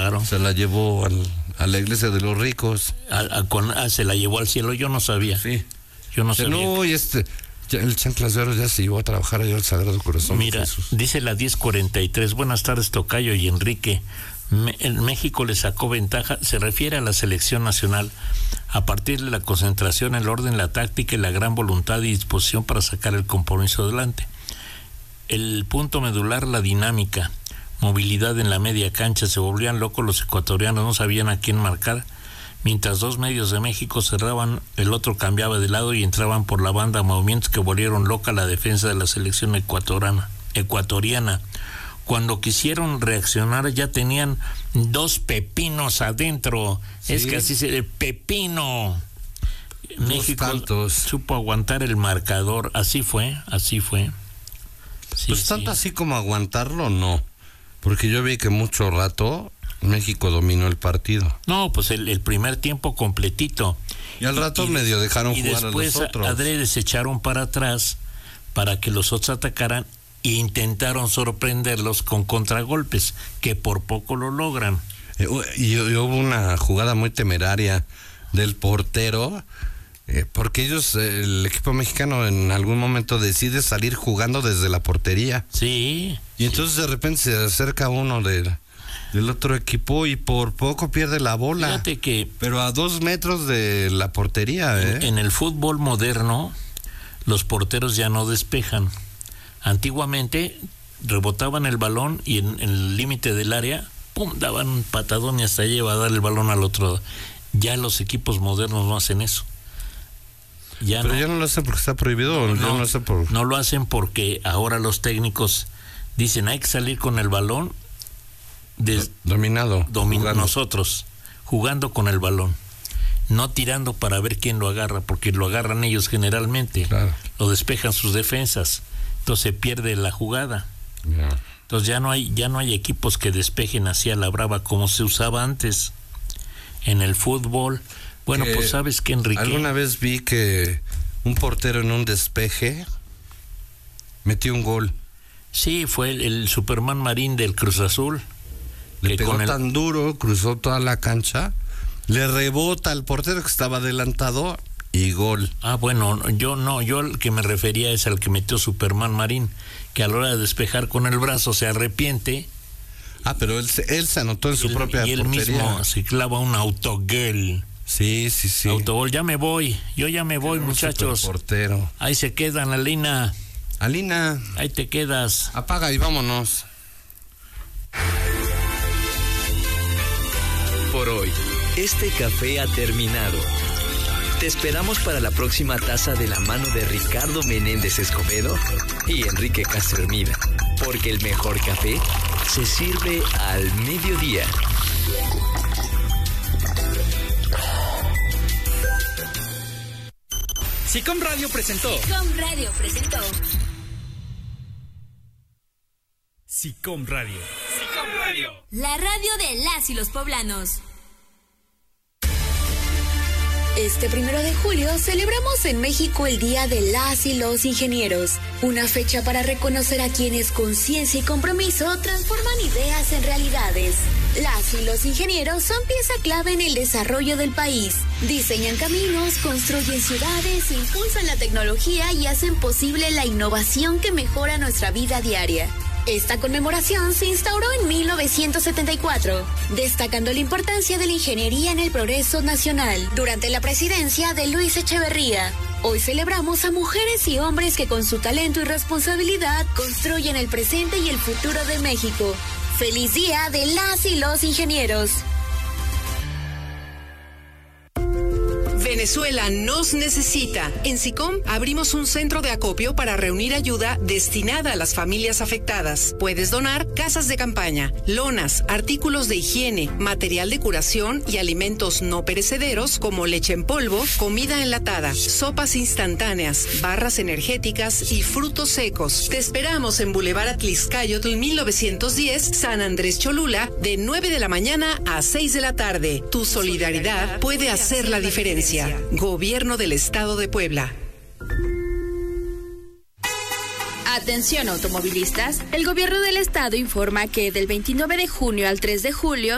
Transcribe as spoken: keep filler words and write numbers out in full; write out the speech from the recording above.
Claro. Se la llevó al, a la iglesia de los ricos. A, a, con, a, se la llevó al cielo, yo no sabía. Sí. Yo no sabía. No, y este, ya el Chanclas de Oro ya se llevó a trabajar allá al Sagrado Corazón. Mira, dice la diez cuarenta y tres, buenas tardes Tocayo y Enrique. Me, el México le sacó ventaja, se refiere a la selección nacional, a partir de la concentración, el orden, la táctica y la gran voluntad y disposición para sacar el compromiso adelante. El punto medular, la dinámica, movilidad en la media cancha, se volvían locos los ecuatorianos, no sabían a quién marcar, mientras dos medios de México cerraban, el otro cambiaba de lado y entraban por la banda, movimientos que volvieron loca la defensa de la selección ecuatoriana. ecuatoriana. Cuando quisieron reaccionar ya tenían dos pepinos adentro. Sí. Es que así se... ¡Pepino! Dos México tantos. Supo aguantar el marcador. Así fue, así fue. Sí, pues tanto sí. así como aguantarlo, no. Porque yo vi que mucho rato México dominó el partido. No, pues el, el primer tiempo completito. Y al rato y, medio dejaron y jugar a los otros. Adrede se echaron para atrás para que los otros atacaran e intentaron sorprenderlos con contragolpes, que por poco lo logran. Y, y hubo una jugada muy temeraria del portero, eh, porque ellos, el equipo mexicano en algún momento decide salir jugando desde la portería. Sí. Y entonces sí. de repente se acerca uno del, del otro equipo y por poco pierde la bola. Fíjate que... Pero a dos metros de la portería, ¿eh? En, en el fútbol moderno, los porteros ya no despejan. Antiguamente rebotaban el balón y en, en el límite del área, pum, daban un patadón y hasta lleva a dar el balón al otro. Ya los equipos modernos no hacen eso. Ya Pero no, ya no lo hacen porque está prohibido. No, no, no, no, sé por... no lo hacen porque ahora los técnicos dicen hay que salir con el balón des, dominado. Domin, nosotros jugando con el balón, no tirando para ver quién lo agarra, porque lo agarran ellos generalmente. Claro. Lo despejan sus defensas. Entonces se pierde la jugada. Yeah. Entonces ya no hay ya no hay equipos que despejen así a la brava como se usaba antes en el fútbol. Bueno, que pues sabes que Enrique, alguna vez vi que un portero en un despeje metió un gol. Sí, fue el, el Superman Marín del Cruz Azul. Le pegó con el... tan duro, cruzó toda la cancha, le rebota al portero que estaba adelantado y gol. Ah, bueno, yo no, yo al que me refería es al que metió Superman Marín, que a la hora de despejar con el brazo se arrepiente. Ah, pero él, él se anotó en su él, propia y él portería. mismo se clava un autogol. Sí, sí, sí. Autogol, ya me voy, yo ya me voy, muchachos. Portero. Ahí se quedan, Alina. Alina. Ahí te quedas. Apaga y vámonos. Por hoy, este café ha terminado. Te esperamos para la próxima taza de la mano de Ricardo Menéndez Escobedo y Enrique Castro Hermida, porque el mejor café se sirve al mediodía. SICOM Radio presentó. SICOM Radio presentó. SICOM Radio. SICOM Radio. La radio de las y los poblanos. Este primero de julio celebramos en México el Día de las y los Ingenieros, una fecha para reconocer a quienes con ciencia y compromiso transforman ideas en realidades. Las y los ingenieros son pieza clave en el desarrollo del país. Diseñan caminos, construyen ciudades, impulsan la tecnología y hacen posible la innovación que mejora nuestra vida diaria. Esta conmemoración se instauró en mil novecientos setenta y cuatro, destacando la importancia de la ingeniería en el progreso nacional durante la presidencia de Luis Echeverría. Hoy celebramos a mujeres y hombres que con su talento y responsabilidad construyen el presente y el futuro de México. ¡Feliz Día de las y los Ingenieros! Venezuela nos necesita. En SICOM abrimos un centro de acopio para reunir ayuda destinada a las familias afectadas. Puedes donar casas de campaña, lonas, artículos de higiene, material de curación y alimentos no perecederos como leche en polvo, comida enlatada, sopas instantáneas, barras energéticas y frutos secos. Te esperamos en Boulevard Atlixcáyotl mil novecientos diez, San Andrés Cholula, de nueve de la mañana a seis de la tarde. Tu solidaridad puede hacer la diferencia. Gobierno del Estado de Puebla. Atención automovilistas, el gobierno del estado informa que del veintinueve de junio al tres de julio